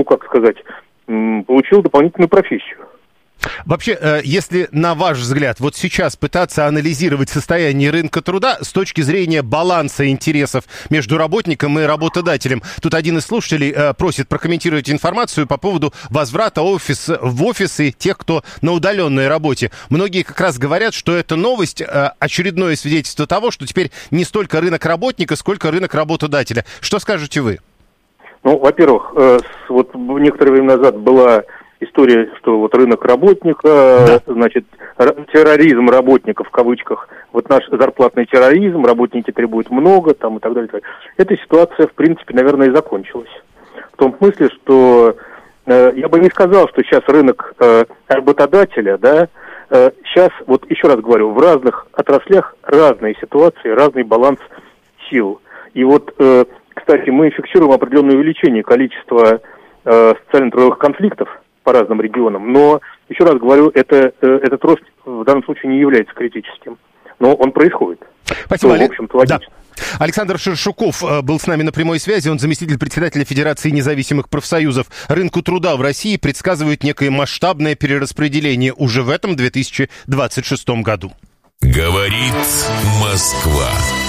получил дополнительную профессию. Вообще, если, на ваш взгляд, вот сейчас пытаться анализировать состояние рынка труда с точки зрения баланса интересов между работником и работодателем, тут один из слушателей просит прокомментировать информацию по поводу возврата в офисы тех, кто на удаленной работе. Многие как раз говорят, что эта новость очередное свидетельство того, что теперь не столько рынок работника, сколько рынок работодателя. Что скажете вы? Во-первых, некоторое время назад была история, что рынок работника, терроризм работников в кавычках, наш зарплатный терроризм, работники требуют много, и так далее. Эта ситуация, в принципе, наверное, и закончилась. В том смысле, что я бы не сказал, что сейчас рынок работодателя, да, сейчас, еще раз говорю, в разных отраслях разные ситуации, разный баланс сил. И кстати, мы фиксируем определенное увеличение количества социально-трудовых конфликтов по разным регионам, но, еще раз говорю, этот рост в данном случае не является критическим, но он происходит. Спасибо, в общем-то, логично. Да. Александр Шершуков был с нами на прямой связи, он заместитель председателя Федерации независимых профсоюзов. Рынку труда в России предсказывают некое масштабное перераспределение уже в этом 2026 году. Говорит Москва.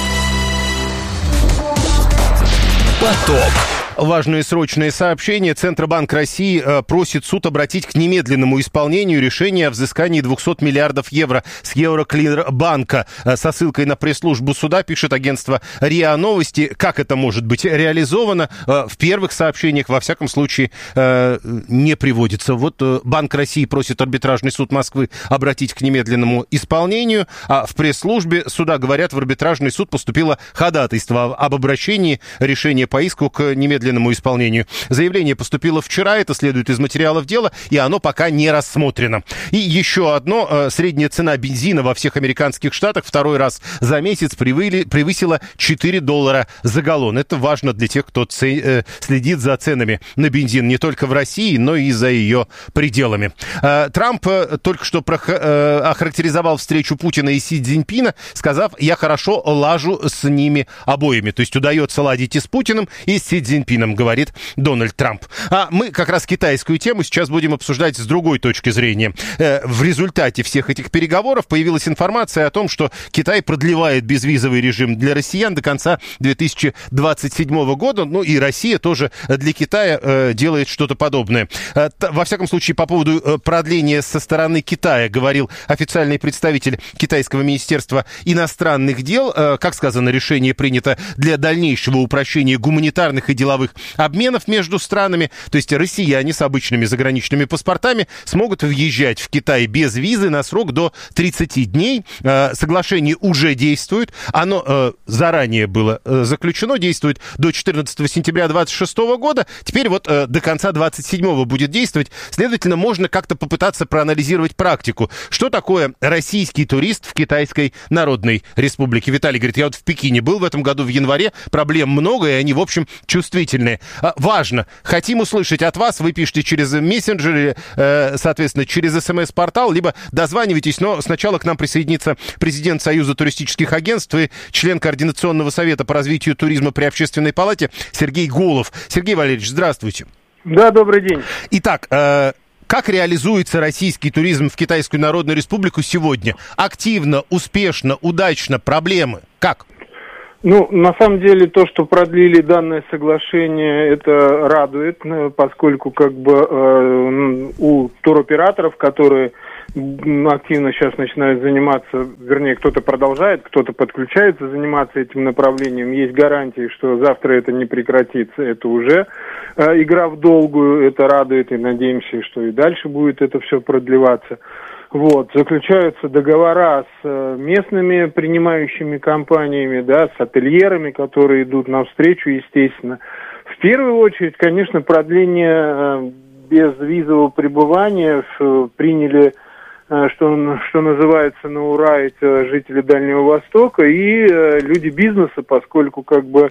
Поток. Важное срочное сообщение. Центробанк России просит суд обратить к немедленному исполнению решения о взыскании 200 миллиардов евро с Евроклирбанка. Со ссылкой на пресс-службу суда пишет агентство РИА Новости. Как это может быть реализовано? В первых сообщениях, во всяком случае, не приводится. Банк России просит арбитражный суд Москвы обратить к немедленному исполнению, а в пресс-службе суда говорят, в арбитражный суд поступило ходатайство об обращении решения по иску к немедленному исполнению. Заявление поступило вчера, это следует из материалов дела, и оно пока не рассмотрено. И еще одно. Средняя цена бензина во всех американских штатах второй раз за месяц превысила $4 за галлон. Это важно для тех, кто следит за ценами на бензин не только в России, но и за ее пределами. Трамп только что охарактеризовал встречу Путина и Си Цзиньпина, сказав: «Я хорошо лажу с ними обоими». То есть удается ладить и с Путиным, и с Си Цзиньпином, говорит Дональд Трамп. А мы как раз китайскую тему сейчас будем обсуждать с другой точки зрения. В результате всех этих переговоров появилась информация о том, что Китай продлевает безвизовый режим для россиян до конца 2027 года. И Россия тоже для Китая делает что-то подобное. Во всяком случае, по поводу продления со стороны Китая говорил официальный представитель китайского министерства иностранных дел. Как сказано, решение принято для дальнейшего упрощения гуманитарных и деловых обменов между странами. То есть россияне с обычными заграничными паспортами смогут въезжать в Китай без визы на срок до 30 дней. Соглашение уже действует. Оно заранее было заключено, действует до 14 сентября 2026 года. Теперь до конца 27 будет действовать. Следовательно, можно как-то попытаться проанализировать практику. Что такое российский турист в Китайской Народной Республике? Виталий говорит, я в Пекине был в этом году в январе. Проблем много, и они, в общем, чувствительны. положительные. Важно. Хотим услышать от вас. Вы пишете через мессенджеры, соответственно, через СМС-портал, либо дозванивайтесь, но сначала к нам присоединится президент Союза туристических агентств и член Координационного совета по развитию туризма при Общественной палате Сергей Голов. Сергей Валерьевич, здравствуйте. Да, добрый день. Итак, как реализуется российский туризм в Китайскую Народную Республику сегодня? Активно, успешно, удачно, проблемы? Как? Ну, на самом деле, то, что продлили данное соглашение, это радует, поскольку как бы у туроператоров, которые активно сейчас начинают заниматься, вернее, кто-то продолжает, кто-то подключается заниматься этим направлением, есть гарантии, что завтра это не прекратится, это уже игра в долгую, это радует, и надеемся, что и дальше будет это все продлеваться. Вот, заключаются договора с местными принимающими компаниями, да, с ательерами, которые идут навстречу, естественно. В первую очередь, конечно, продление безвизового пребывания приняли, что называется, на ура, это жители Дальнего Востока и люди бизнеса, поскольку как бы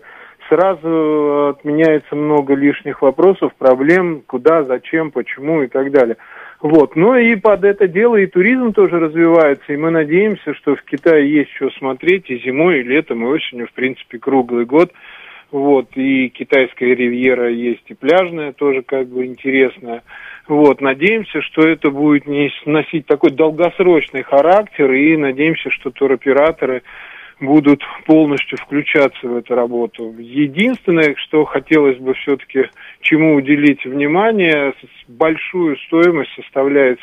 сразу отменяется много лишних вопросов, проблем, куда, зачем, почему и так далее. Вот, ну и под это дело и туризм тоже развивается, и мы надеемся, что в Китае есть что смотреть и зимой, и летом, и осенью, в принципе, круглый год. Вот, и китайская ривьера есть, и пляжная тоже как бы интересная. Вот, надеемся, что это будет носить такой долгосрочный характер, и надеемся, что туроператоры будут полностью включаться в эту работу. Единственное, что хотелось бы все-таки чему уделить внимание, большую стоимость составляет,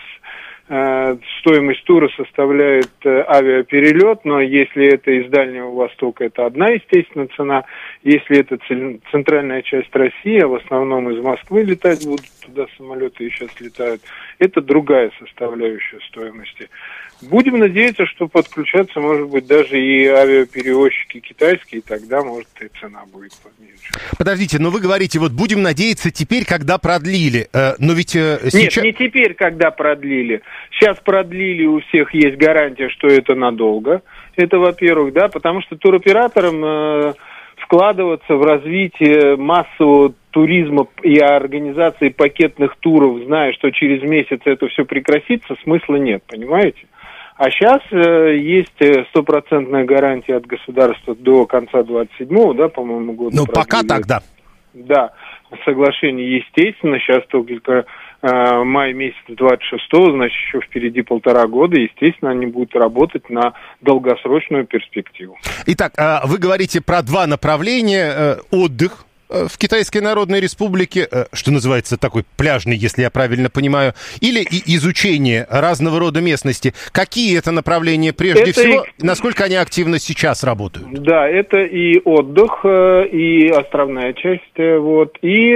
стоимость тура составляет авиаперелет, но если это из Дальнего Востока, это одна, естественно, цена. Если это центральная часть России, а в основном из Москвы летать будут, туда самолеты и сейчас летают, это другая составляющая стоимости. Будем надеяться, что подключаться, может быть, даже и авиаперевозчики китайские, и тогда, может, и цена будет поменьше. Подождите, но вы говорите, вот будем надеяться теперь, когда продлили, но ведь сейчас... Нет, не теперь, когда продлили. Сейчас продлили, у всех есть гарантия, что это надолго. Это, во-первых, да, потому что туроператорам вкладываться в развитие массового туризма и организации пакетных туров, зная, что через месяц это все прекратится, смысла нет, понимаете? А сейчас есть стопроцентная гарантия от государства до конца 27-го, да, по-моему, года. Ну, пока так, да. Да, соглашение, естественно, сейчас только май месяц 26-го, значит, еще впереди 1,5 года, естественно, они будут работать на долгосрочную перспективу. Итак, вы говорите про два направления: отдых в Китайской Народной Республике, что называется такой пляжный, если я правильно понимаю, или изучение разного рода местности. Какие это направления прежде всего, насколько они активно сейчас работают? Да, это и отдых, и островная часть, вот, и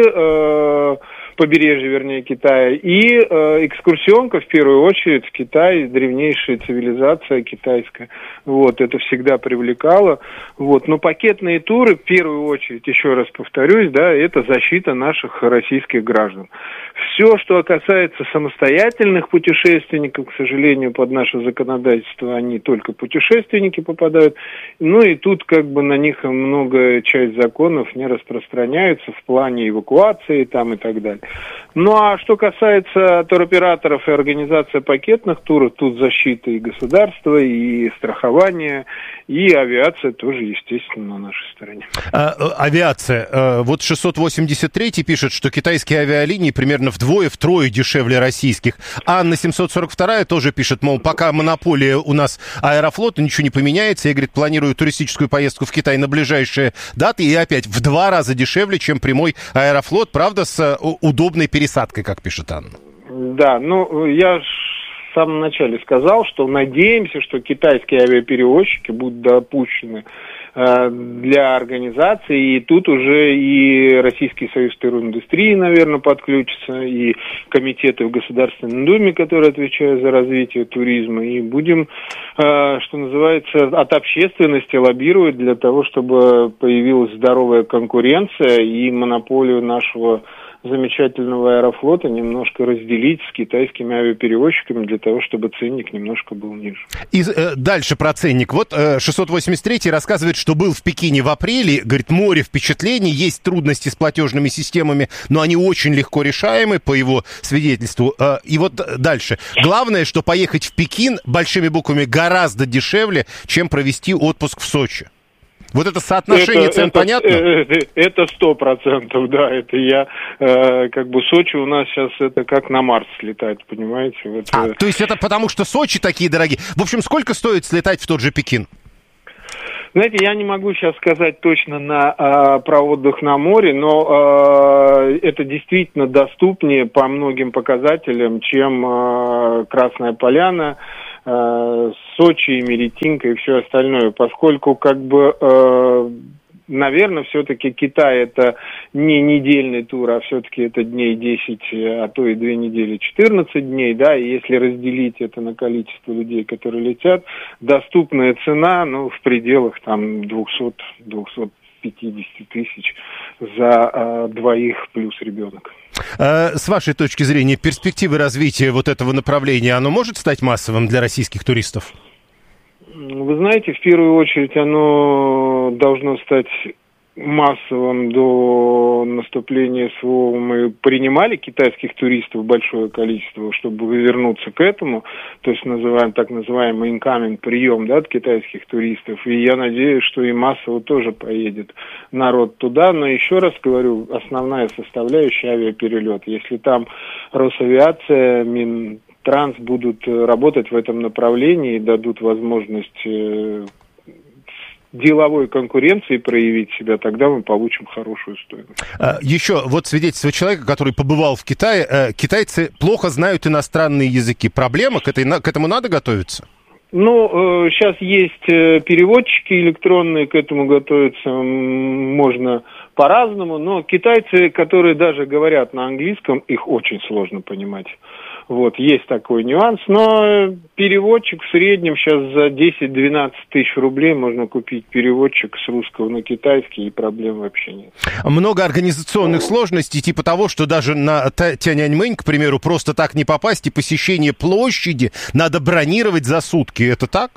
побережье, вернее, Китая, и экскурсионка, в первую очередь, в Китае, древнейшая цивилизация китайская, вот, это всегда привлекало, вот, но пакетные туры, в первую очередь, еще раз повторюсь, да, это защита наших российских граждан. Все, что касается самостоятельных путешественников, к сожалению, под наше законодательство, они только путешественники попадают, ну и тут как бы на них много часть законов не распространяются в плане эвакуации там и так далее. Ну а что касается туроператоров и организации пакетных туров, тут защита и государства, и страхование, и авиация тоже, естественно, на нашей стороне. Авиация. Вот 683 пишет, что китайские авиалинии примерно вдвое-втрое дешевле российских. Анна 742 тоже пишет, мол, пока монополия у нас Аэрофлота, ничего не поменяется. Я, говорит, планирую туристическую поездку в Китай на ближайшие даты, и опять в 2 раза дешевле, чем прямой Аэрофлот, правда, с удобной пересадкой, как пишет Анна. Да, ну, я в самом начале сказал, что надеемся, что китайские авиаперевозчики будут допущены для организации, и тут уже и Российский союз туриндустрии, наверное, подключится, и комитеты в Государственной Думе, которые отвечают за развитие туризма, и будем, что называется, от общественности лоббировать для того, чтобы появилась здоровая конкуренция и монополию нашего замечательного Аэрофлота немножко разделить с китайскими авиаперевозчиками для того, чтобы ценник немножко был ниже. И дальше про ценник. Вот 683 рассказывает, что был в Пекине в апреле, говорит, море впечатлений, есть трудности с платежными системами, но они очень легко решаемы, по его свидетельству. И вот дальше. Главное, что поехать в Пекин большими буквами гораздо дешевле, чем провести отпуск в Сочи. Вот это соотношение цен понятно? Это 100%, да. Это я, Сочи у нас сейчас это как на Марс слетать, понимаете? Вот, то есть это потому, что Сочи такие дорогие. В общем, сколько стоит слетать в тот же Пекин? Знаете, я не могу сейчас сказать точно про отдых на море, но это действительно доступнее по многим показателям, чем Красная Поляна, Сочи, Меретинка и все остальное, поскольку наверное, все-таки Китай это не недельный тур, а все-таки это дней 10, а то и 2 недели, 14 дней, да, и если разделить это на количество людей, которые летят, доступная цена, в пределах там 200-250 тысяч за двоих плюс ребенок. С вашей точки зрения, перспективы развития вот этого направления, оно может стать массовым для российских туристов? Вы знаете, в первую очередь оно должно стать массовым до наступления СВО. Мы принимали китайских туристов большое количество, чтобы вернуться к этому, то есть так называемый incoming прием, да, от китайских туристов. И я надеюсь, что и массово тоже поедет народ туда. Но еще раз говорю, основная составляющая авиаперелет. Если там Росавиация, Минтранс будут работать в этом направлении и дадут возможность деловой конкуренции проявить себя, тогда мы получим хорошую стоимость. Еще вот свидетельство человека, который побывал в Китае. Китайцы плохо знают иностранные языки. Проблема? К этому надо готовиться? Сейчас есть переводчики электронные, к этому готовиться можно по-разному, но китайцы, которые даже говорят на английском, их очень сложно понимать. Вот, есть такой нюанс, но переводчик в среднем сейчас за 10-12 тысяч рублей можно купить переводчик с русского на китайский, и проблем вообще нет. Много организационных сложностей, типа того, что даже на Тяньаньмэнь, к примеру, просто так не попасть, и посещение площади надо бронировать за сутки. Это так?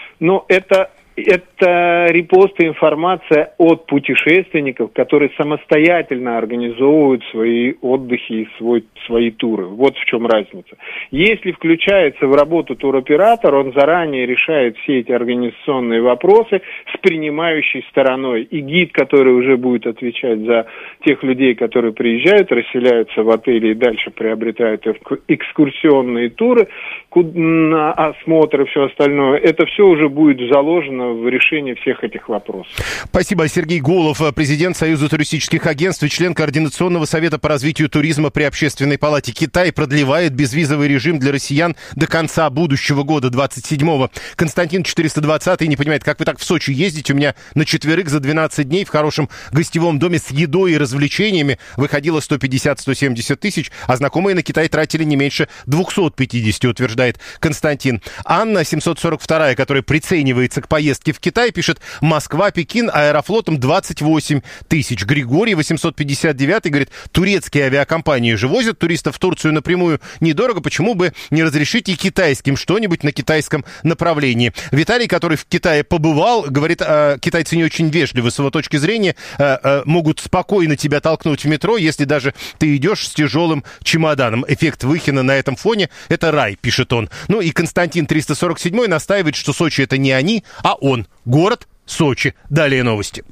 Это репосты, информация от путешественников, которые самостоятельно организовывают свои отдыхи и свои туры. Вот в чем разница. Если включается в работу туроператор, он заранее решает все эти организационные вопросы с принимающей стороной. И гид, который уже будет отвечать за тех людей, которые приезжают, расселяются в отели и дальше приобретают экскурсионные туры, на осмотр и все остальное, это все уже будет заложено в решение всех этих вопросов. Спасибо. Сергей Голов, президент Союза туристических агентств и член Координационного совета по развитию туризма при Общественной палате. Китай продлевает безвизовый режим для россиян до конца будущего года, 27-го. Константин 420 не понимает, как вы так в Сочи ездите? У меня на 4 за 12 дней в хорошем гостевом доме с едой и развлечениями выходило 150-170 тысяч, а знакомые на Китай тратили не меньше 250, утверждает Константин. Анна 742, которая приценивается к поездке в Китай, пишет: Москва, Пекин, Аэрофлотом 28 тысяч. Григорий 859 говорит: турецкие авиакомпании же возят туристов в Турцию напрямую недорого, почему бы не разрешить и китайским что-нибудь на китайском направлении. Виталий, который в Китае побывал, говорит: китайцы не очень вежливы с его точки зрения, могут спокойно тебя толкнуть в метро, если даже ты идешь с тяжелым чемоданом. Эффект Выхина на этом фоне — это рай, пишет он. Ну и Константин 347 настаивает, что Сочи — это не они, а он. Город Сочи. Далее новости.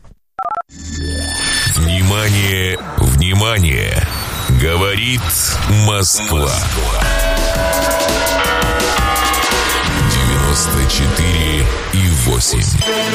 Внимание, внимание! Говорит Москва. 94,8.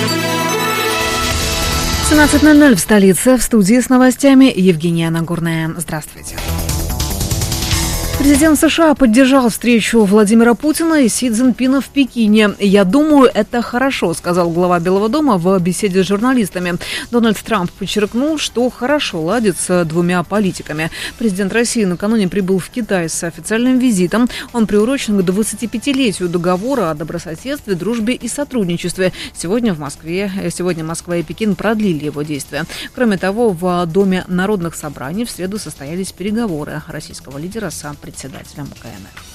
17:00 в столице. В студии с новостями Евгения Нагорная. Здравствуйте. Президент США поддержал встречу Владимира Путина и Си Цзиньпина в Пекине. «Я думаю, это хорошо», — сказал глава Белого дома в беседе с журналистами. Дональд Трамп подчеркнул, что хорошо ладит с двумя политиками. Президент России накануне прибыл в Китай с официальным визитом. Он приурочен к 25-летию договора о добрососедстве, дружбе и сотрудничестве. Сегодня Москва и Пекин продлили его действия. Кроме того, в Доме народных собраний в среду состоялись переговоры российского лидера с председателем КНР.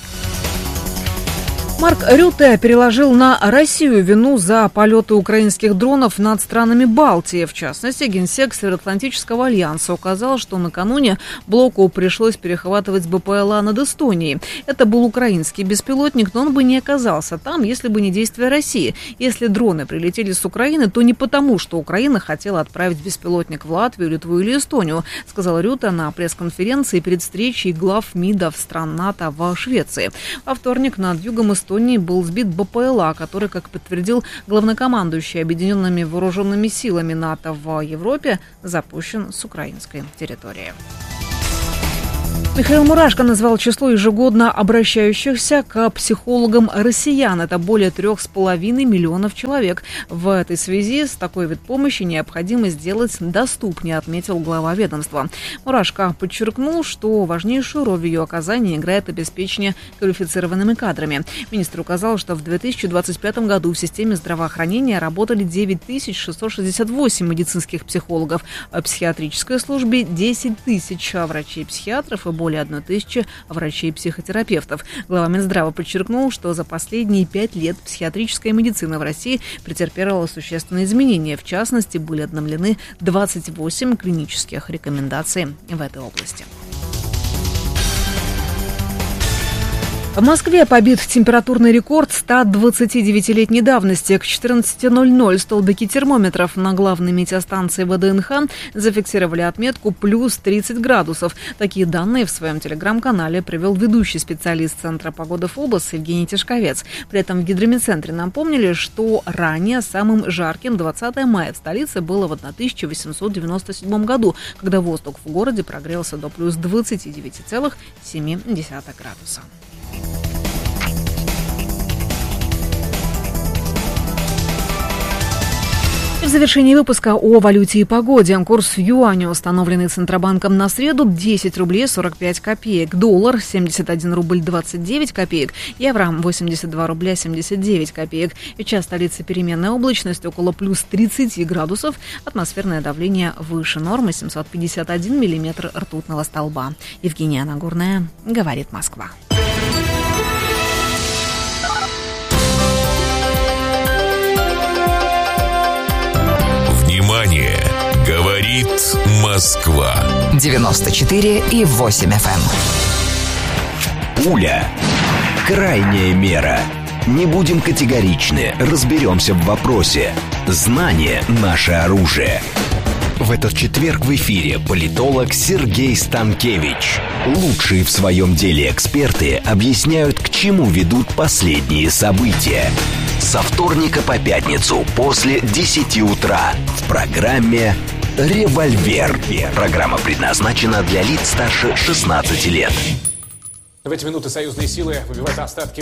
Марк Рютте переложил на Россию вину за полеты украинских дронов над странами Балтии. В частности, генсек Североатлантического альянса указал, что накануне блоку пришлось перехватывать БПЛА над Эстонией. Это был украинский беспилотник, но он бы не оказался там, если бы не действия России. Если дроны прилетели с Украины, то не потому, что Украина хотела отправить беспилотник в Латвию, Литву или Эстонию, сказал Рютте на пресс-конференции перед встречей глав МИДов стран НАТО в Швеции. Во вторник над югом Эстонии был сбит БПЛА, который, как подтвердил главнокомандующий Объединенными вооруженными силами НАТО в Европе, запущен с украинской территории. Михаил Мурашко назвал число ежегодно обращающихся к психологам россиян. Это более 3,5 миллионов человек. В этой связи с такой вид помощи необходимо сделать доступнее, отметил глава ведомства. Мурашко подчеркнул, что важнейшую роль в ее оказании играет обеспечение квалифицированными кадрами. Министр указал, что в 2025 году в системе здравоохранения работали 9668 медицинских психологов, в психиатрической службе 10 тысяч врачей-психиатров и более 1 тысячи врачей-психотерапевтов. Глава Минздрава подчеркнул, что за последние 5 лет психиатрическая медицина в России претерпела существенные изменения. В частности, были обновлены 28 клинических рекомендаций в этой области. В Москве побит температурный рекорд 129-летней давности. К 14:00 столбики термометров на главной метеостанции ВДНХ зафиксировали отметку плюс 30 градусов. Такие данные в своем телеграм-канале привел ведущий специалист Центра погоды ФОБОС Евгений Тишковец. При этом в гидрометцентре напомнили, что ранее самым жарким 20 мая в столице было в 1897 году, когда воздух в городе прогрелся до плюс 29,7 градуса. В завершении выпуска о валюте и погоде. Курс юаня, установленный Центробанком на среду, 10 рублей 45 копеек. Доллар 71 рубль 29 копеек. Евро 82 рубля 79 копеек. Сейчас в столице переменная облачность около плюс 30 градусов. Атмосферное давление выше нормы 751 миллиметр ртутного столба. Евгения Нагорная, говорит Москва. Внимание! Говорит Москва. 94,8 FM. Пуля. Крайняя мера. Не будем категоричны, разберемся в вопросе. Знание – наше оружие. В этот четверг в эфире политолог Сергей Станкевич. Лучшие в своем деле эксперты объясняют, к чему ведут последние события. Со вторника по пятницу после 10 утра в программе «Револьвер». Программа предназначена для лиц старше 16 лет. В эти минуты союзные силы выбивают остатки